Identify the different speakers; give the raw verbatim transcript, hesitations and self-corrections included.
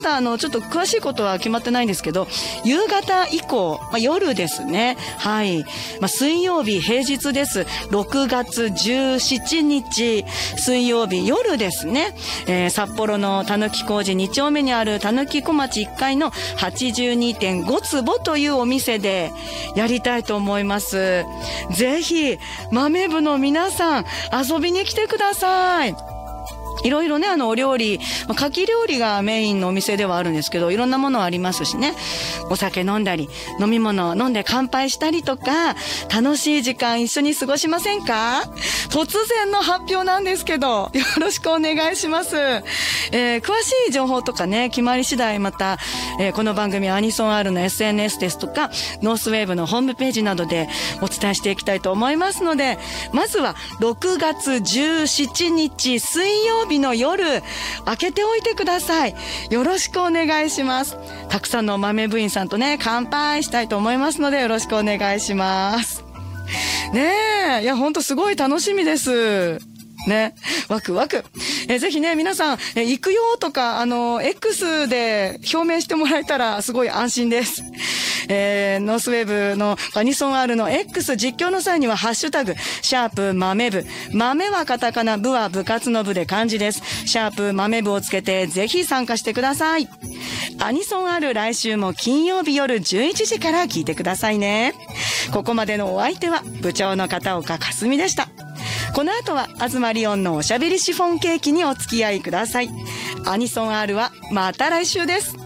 Speaker 1: だあのちょっと詳しいことは決まってないんですけど、夕方以降、まあ、夜ですね。はい、まあ、水曜日平日です。ろくがつじゅうしちにち水曜日夜ですね、えー、札幌のたぬき工事に丁目にあるたぬき小町いっかいの はちじゅうにてんご 坪というお店でやりたいと思います。ぜひ豆部の皆さん遊びに来てください。いろいろね、あの、お料理、まあ、牡蠣料理がメインのお店ではあるんですけど、いろんなものありますしね。お酒飲んだり、飲み物飲んで乾杯したりとか、楽しい時間一緒に過ごしませんか？突然の発表なんですけど、よろしくお願いします。えー、詳しい情報とかね、決まり次第また、えー、この番組アニソン R の エスエヌエス ですとか、ノースウェーブのホームページなどでお伝えしていきたいと思いますので、まずはろくがつじゅうしちにち水曜日の夜開けておいてください。よろしくお願いします。たくさんの豆部員さんとね乾杯したいと思いますのでよろしくお願いしますね。えいや本当すごい楽しみですね。ワクワク。えぜひね皆さんえ行くよとかあの X で表明してもらえたらすごい安心です。えー、ノースウェーブのアニソン R の X 実況の際にはハッシュタグシャープ豆部、豆はカタカナ、部は部活の部で漢字です。シャープ豆部をつけてぜひ参加してください。アニソン R 来週も金曜日夜じゅういちじから聞いてくださいね。ここまでのお相手は部長の片岡かすみでした。この後は東リオンのおしゃべりシフォンケーキにお付き合いください。アニソン R はまた来週です。